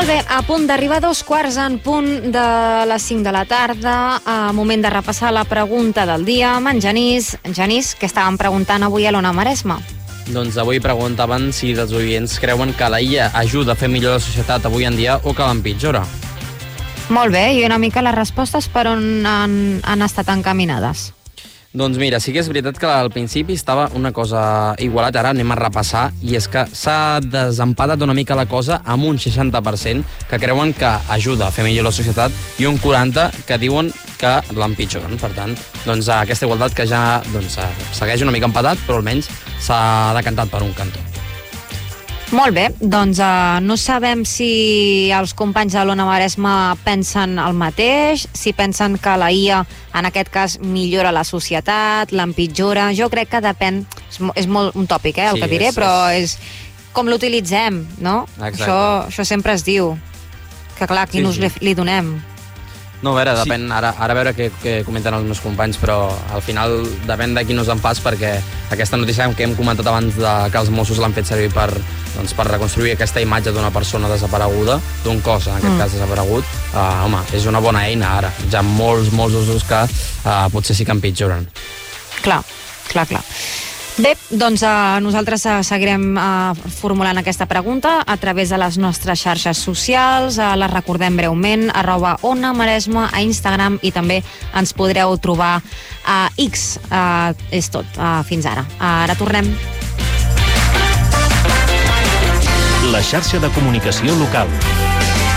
Molt bé, a punt d'arribar a 2:15 en punt de les 5 de la tarda, moment de repassar la pregunta del dia amb en Genís. Genís, què estàvem preguntant avui a l'Ona Maresme? Doncs avui preguntaven si els oients creuen que la IA ajuda a fer millor la societat avui en dia o que l'empitjora. Molt bé, i una mica les respostes per on han estat encaminades? Doncs mira, sí que és veritat que al principi estava una cosa igualat, ara anem a repassar, i és que s'ha desempatat una mica la cosa amb un 60% que creuen que ajuda a fer millor la societat i un 40% que diuen que l'empitjoren. Per tant, doncs, aquesta igualtat que ja segueix una mica empatat, però almenys s'ha decantat per un cantó. Molt bé, doncs no sabem si els companys de l'Ona Maresme pensen el mateix, si pensen que la IA, en aquest cas, millora la societat, l'empitjora. Jo crec que depèn, és molt un tòpic, el que diré, però és com l'utilitzem, no? Això sempre es diu, que clar, quin ús li donem. No, a veure, depèn, ara a veure què comenten els meus companys, però al final depèn de quin us en fas, perquè aquesta notícia que hem comentat abans que els Mossos l'han fet servir per reconstruir aquesta imatge d'una persona desapareguda, d'un cos, en aquest cas desaparegut, home, és una bona eina ara. Ja molts usos que potser sí que empitjoren. Clar. Bé, doncs nosaltres seguirem formulant aquesta pregunta a través de les nostres xarxes socials, les recordem breument, @OnaMaresme a Instagram, i també ens podreu trobar a X. És tot, fins ara. Ara tornem. La xarxa de comunicació local.